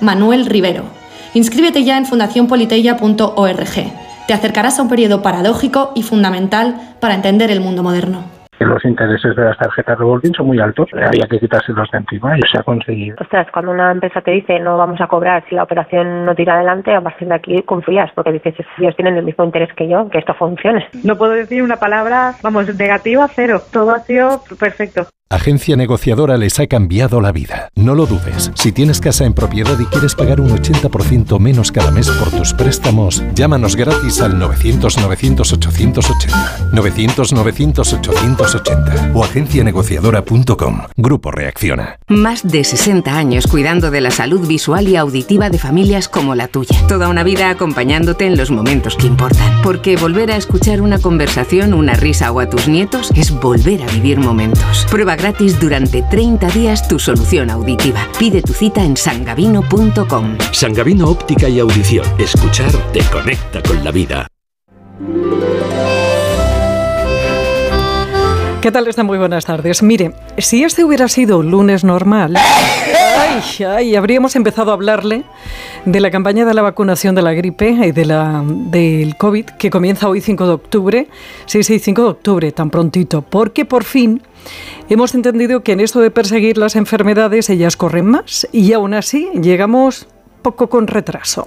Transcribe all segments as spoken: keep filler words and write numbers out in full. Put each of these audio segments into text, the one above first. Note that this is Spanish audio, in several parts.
Manuel Rivero. Inscríbete ya en fundación politeia punto org. Te acercarás a un periodo paradójico y fundamental para entender el mundo moderno. Los intereses de las tarjetas revolving son muy altos, había que quitárselos de encima y se ha conseguido. Ostras, cuando una empresa te dice no vamos a cobrar si la operación no tira adelante, a partir de aquí confías, porque dices, ellos tienen el mismo interés que yo, que esto funcione. No puedo decir una palabra, vamos, negativa, cero. Todo ha sido perfecto. Agencia Negociadora les ha cambiado la vida. No lo dudes. Si tienes casa en propiedad y quieres pagar un ochenta por ciento menos cada mes por tus préstamos, llámanos gratis al novecientos novecientos ochocientos ochenta. novecientos novecientos ochocientos ochenta o agencia negociadora punto com. Grupo Reacciona. Más de sesenta años cuidando de la salud visual y auditiva de familias como la tuya. Toda una vida acompañándote en los momentos que importan. Porque volver a escuchar una conversación, una risa o a tus nietos es volver a vivir momentos. Prueba gratis durante treinta días tu solución auditiva. Pide tu cita en sangavino punto com. Sangavino Óptica y Audición. Escuchar te conecta con la vida. ¿Qué tal están? Muy buenas tardes. Mire, si este hubiera sido un lunes normal, ay, ay, habríamos empezado a hablarle de la campaña de la vacunación de la gripe y de la, del COVID, que comienza hoy cinco de octubre. Sí, sí, cinco de octubre, tan prontito, porque por fin hemos entendido que en esto de perseguir las enfermedades ellas corren más y aún así llegamos poco con retraso.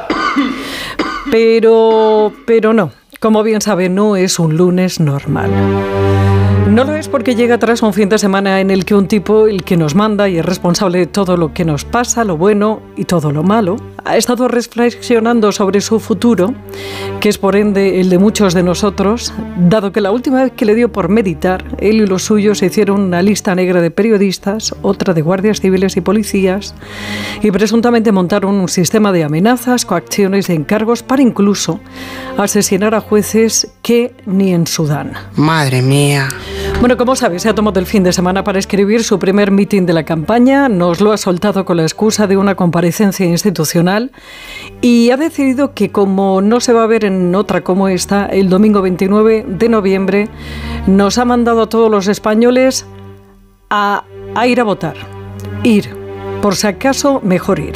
Pero, pero no, como bien sabe, no es un lunes normal. No lo es porque llega tras un fin de semana en el que un tipo, el que nos manda y es responsable de todo lo que nos pasa, lo bueno y todo lo malo, ha estado reflexionando sobre su futuro, que es por ende el de muchos de nosotros, dado que la última vez que le dio por meditar, él y los suyos hicieron una lista negra de periodistas, otra de guardias civiles y policías, y presuntamente montaron un sistema de amenazas, coacciones y encargos para incluso asesinar a jueces que ni en Sudán. Madre mía. Bueno, como sabes, se ha tomado el fin de semana para escribir su primer mitin de la campaña, nos lo ha soltado con la excusa de una comparecencia institucional y ha decidido que como no se va a ver en otra como esta, el domingo veintinueve de noviembre, nos ha mandado a todos los españoles a, a ir a votar. Ir, por si acaso, mejor ir.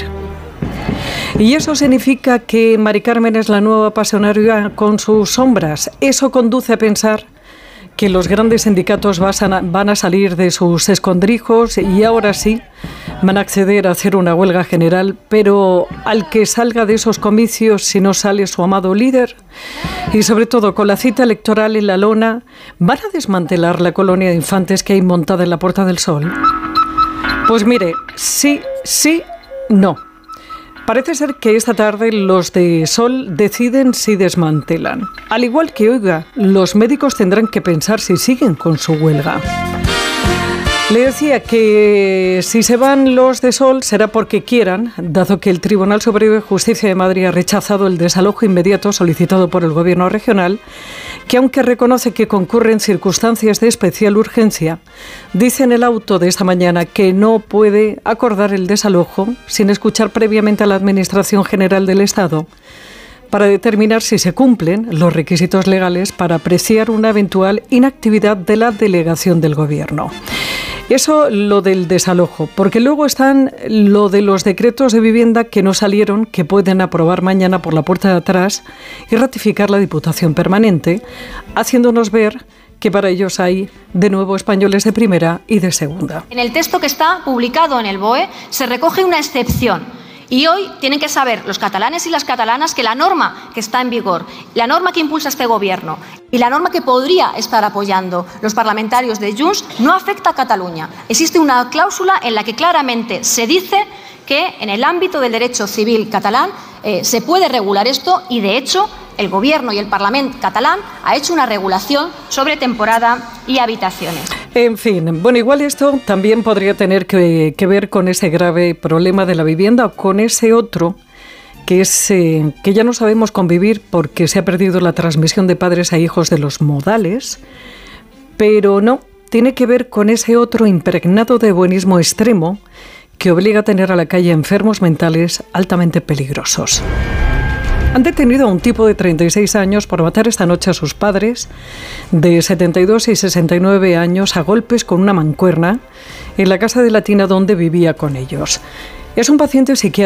Y eso significa que Mari Carmen es la nueva pasionaria con sus sombras. Eso conduce a pensar que los grandes sindicatos van a salir de sus escondrijos y ahora sí van a acceder a hacer una huelga general, pero al que salga de esos comicios, si no sale su amado líder, y sobre todo con la cita electoral en la lona, ¿van a desmantelar la colonia de infantes que hay montada en la Puerta del Sol? Pues mire, sí, sí, no. Parece ser que esta tarde los de Sol deciden si desmantelan. Al igual que, oiga, los médicos tendrán que pensar si siguen con su huelga. Le decía que si se van los de Sol será porque quieran, dado que el Tribunal Superior de Justicia de Madrid ha rechazado el desalojo inmediato solicitado por el Gobierno regional, que aunque reconoce que concurren circunstancias de especial urgencia, dice en el auto de esta mañana que no puede acordar el desalojo sin escuchar previamente a la Administración General del Estado para determinar si se cumplen los requisitos legales para apreciar una eventual inactividad de la delegación del Gobierno. Eso lo del desalojo, porque luego están lo de los decretos de vivienda que no salieron, que pueden aprobar mañana por la puerta de atrás y ratificar la Diputación Permanente, haciéndonos ver que para ellos hay de nuevo españoles de primera y de segunda. En el texto que está publicado en el B O E se recoge una excepción. Y hoy tienen que saber los catalanes y las catalanas que la norma que está en vigor, la norma que impulsa este Gobierno y la norma que podría estar apoyando los parlamentarios de Junts no afecta a Cataluña. Existe una cláusula en la que claramente se dice que en el ámbito del derecho civil catalán eh, se puede regular esto y, de hecho, el Gobierno y el Parlamento catalán ha hecho una regulación sobre temporada y habitaciones. En fin, bueno, igual esto también podría tener que, que ver con ese grave problema de la vivienda o con ese otro que es eh, que ya no sabemos convivir porque se ha perdido la transmisión de padres a hijos de los modales, pero no, tiene que ver con ese otro impregnado de buenismo extremo que obliga a tener a la calle enfermos mentales altamente peligrosos. Han detenido a un tipo de treinta y seis años por matar esta noche a sus padres de setenta y dos y sesenta y nueve años a golpes con una mancuerna en la casa de la Tina donde vivía con ellos. Es un paciente psiquiátrico